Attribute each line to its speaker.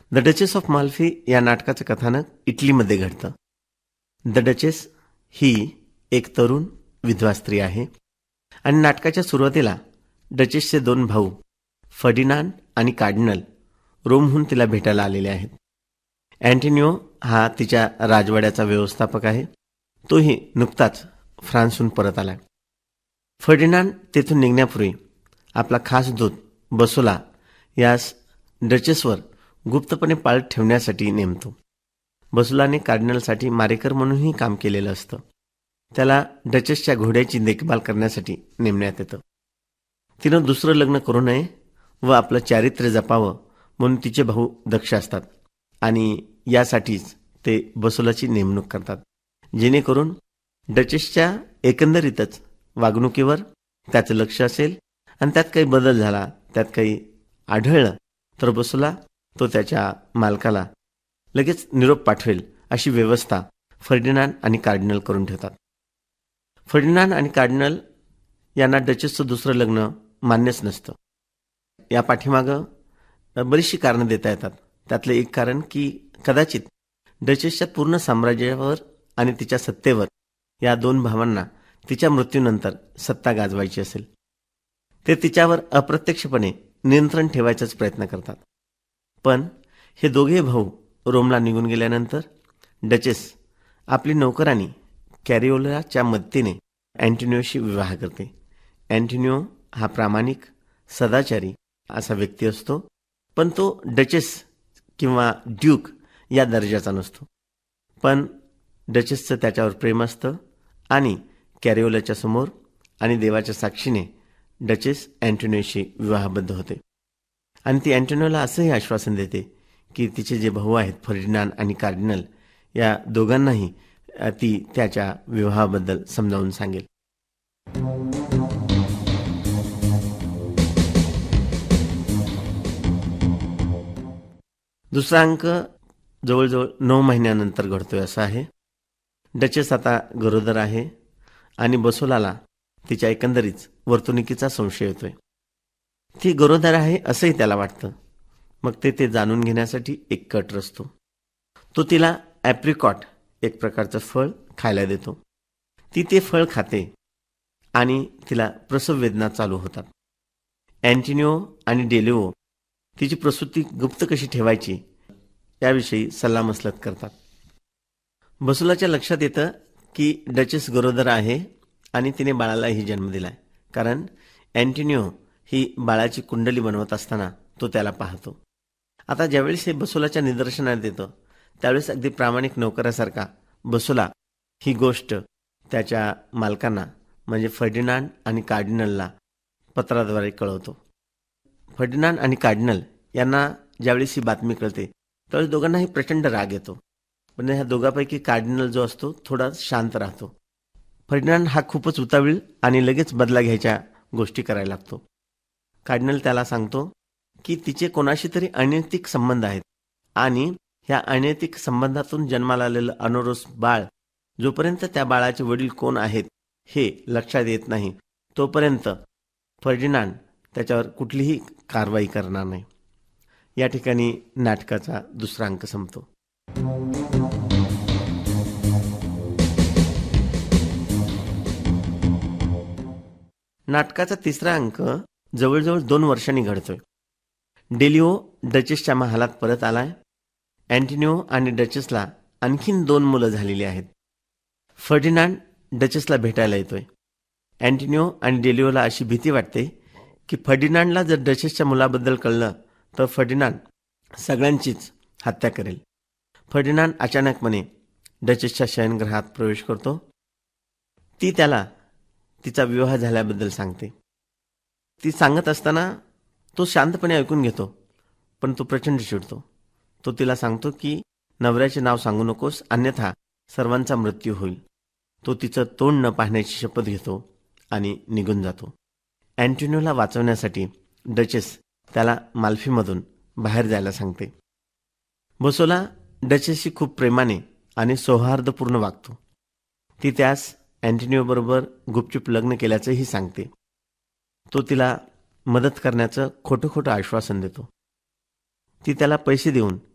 Speaker 1: The duchess of Malfi या नाटकाचं कथानक इटलीमध्ये घडतं. द डचेस ही एक तरुण विधवा स्त्री आहे आणि नाटकाच्या सुरुवातीला डचेसचे दोन भाऊ फर्डिनांड आणि कार्डिनल रोमहून तिला भेटायला आलेले आहेत. अँटोनिओ हा तिच्या राजवाड्याचा व्यवस्थापक आहे. तोही नुकताच फ्रान्सहून परत आलाय. फर्डिनांड तेथून निघण्यापूर्वी आपला खास दूत बसोला यास डचेसवर गुप्तपणे पाळत ठेवण्यासाठी नेमतो. बसोलाने कार्डिनलसाठी मारेकर म्हणूनही काम केलेलं असतं. त्याला डचेसच्या घोड्याची देखभाल करण्यासाठी नेमण्यात येतं. तिनं दुसरं लग्न करू नये व आपलं चारित्र्य जपावं म्हणून तिचे भाऊ दक्ष असतात आणि यासाठीच ते बसोलाची नेमणूक करतात, जेणेकरून डचेसच्या एकंदरीतच वागणुकीवर त्याचं लक्ष असेल आणि त्यात काही बदल झाला, त्यात काही आढळलं तर बसोला तो त्याच्या मालकाला लगेच निरोप पाठवेल अशी व्यवस्था फर्डिनांड आणि कार्डिनल करून ठेवतात. फर्डिनांड आणि कार्डिनल यांना डचेसचं दुसरं लग्न मान्यच नसतं. या पाठीमागं बरीचशी कारणं देता येतात. त्यातलं एक कारण की कदाचित डचेसच्या पूर्ण साम्राज्यावर आणि तिच्या सत्तेवर या दोन भावांना तिच्या मृत्यूनंतर सत्ता गाजवायची असेल. ते तिच्यावर अप्रत्यक्षपणे नियंत्रण ठेवायचाच प्रयत्न करतात. पण हे दोघे भाऊ रोमला निघून गेल्यानंतर डचेस आपली नौकरानी कॅरिओलाच्या मदतीने अँटोनिओशी विवाह करते. अँटोनिओ हा प्रामाणिक, सदाचारी असा व्यक्ती असतो, पण तो डचेस किंवा ड्यूक या दर्जाचा नसतो. पण डचेसचं त्याच्यावर प्रेम असतं आणि कॅरिओलाच्या समोर आणि देवाच्या साक्षीने डचेस अँटोनिओशी विवाहबद्ध होते. आणि ती अँटोनिओला असंही आश्वासन देते की तिचे जे भाऊ आहेत फर्डिनांड आणि कार्डिनल या दोघांनाही ती त्याच्या विवाहाबद्दल समजावून सांगेल. दुसरा अंक जवळजवळ 9 महिन्यानंतर घडतोय असा आहे. डचेस आता गरोदर आहे आणि बसोलाला तिच्या एकंदरीच वर्तणुकीचा संशय येतोय. ती गरोदर आहे असंही त्याला वाटतं. मग ते जाणून घेण्यासाठी एक कट रचतो. तो तिला ॲप्रिकॉट एक प्रकारचं फळ खायला देतो. ती ते फळ खाते आणि तिला प्रसव वेदना चालू होतात. अँटोनिओ आणि डेलिओ तिची प्रसूती गुप्त कशी ठेवायची याविषयी सल्लामसलत करतात. बसोलाच्या लक्षात येतं की डचेस गरोदर आहे आणि तिने बाळालाही जन्म दिलाय, कारण अँटोनिओ ही बाळाची कुंडली बनवत असताना तो त्याला पाहतो. आता ज्यावेळेस हे बसोलाच्या निदर्शनात येतं त्यावेळेस अगदी प्रामाणिक नोकरासारखा बसोला ही गोष्ट त्याच्या मालकांना म्हणजे फर्डिनांड आणि कार्डिनलला पत्राद्वारे कळवतो. फर्डिनांड आणि कार्डिनल यांना ज्यावेळेस ही बातमी कळते त्यावेळेस दोघांनाही प्रचंड राग येतो. पण ह्या दोघांपैकी कार्डिनल जो असतो थोडा शांत राहतो. फर्डिनांड हा खूपच उतावीळ आणि लगेच बदला घ्यायच्या गोष्टी करायला लागतो. कार्डिनल त्याला सांगतो की तिचे कोणाशी तरी अनैतिक संबंध आहेत आणि ह्या अनैतिक संबंधातून जन्माला आलेलं अनोरोस बाळ जोपर्यंत त्या बाळाचे वडील कोण आहेत हे लक्षात येत नाही तोपर्यंत फर्डिनांड त्याच्यावर कुठलीही कारवाई करणार नाही. या ठिकाणी नाटकाचा दुसरा अंक संपतो. नाटकाचा तिसरा अंक जवळजवळ 2 वर्षांनी घडतोय. डेलिओ डचेसच्या महालात परत आलाय. अँटोनिओ आणि डचेसला आणखीन 2 मुलं झालेली आहेत. फर्डिनांड डचेसला भेटायला येतोय. अँटोनिओ आणि डेलिओला अशी भीती वाटते की फर्डिनांडला जर डचेसच्या मुलाबद्दल कळलं तर फर्डिनांड सगळ्यांचीच हत्या करेल. फर्डिनांड अचानकपणे डचेसच्या शयनगृहात प्रवेश करतो. ती त्याला तिचा विवाह झाल्याबद्दल सांगते. ती सांगत असताना तो शांतपणे ऐकून घेतो, पण तो प्रचंड चिडतो. तो तिला सांगतो की नवऱ्याचे नाव सांगू नकोस, अन्यथा सर्वांचा मृत्यू होईल. तो तिचं तोंड न पाहण्याची शपथ घेतो आणि निघून जातो. अँटोनिओला वाचवण्यासाठी डचेस त्याला माल्फीमधून बाहेर जायला सांगते. बसोला डचेसशी खूप प्रेमाने आणि सौहार्दपूर्ण वागतो. ती त्यास अँटोनिओबरोबर गुपचूप लग्न केल्याचंही सांगते. तो तिला मदत करण्याचं खोटं खोटं आश्वासन देतो. ती त्याला पैसे देऊन